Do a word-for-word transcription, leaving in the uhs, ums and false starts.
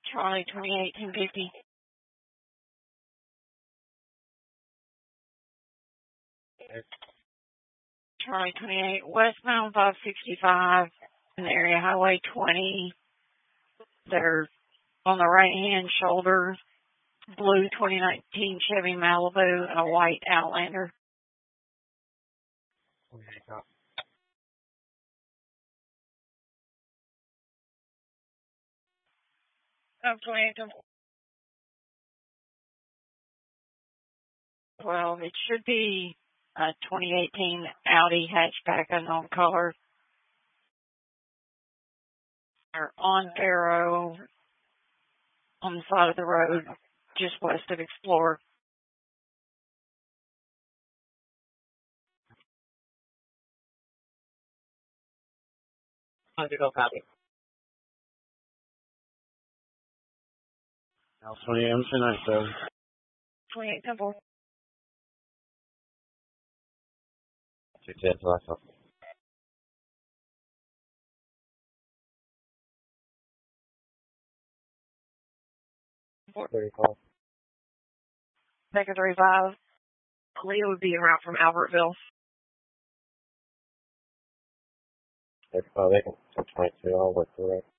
Charlie twenty-eight ten fifty. Charlie twenty-eight westbound five sixty-five in the area Highway twenty. They're on the right hand shoulder. Blue twenty nineteen Chevy Malibu and a white Outlander. Oh, twenty-eight twelve. It should be a twenty eighteen Audi hatchback, unknown color. They're on Faro on the side of the road, just west of Explorer. Hundred copy. Al twenty, I'm tonight, so. twenty-eight Temple. Two ten, last one. thirty-five. Second thirty-five. Leo would be en route from Albertville. thirty-five, they can twenty-two, I'll work the rest.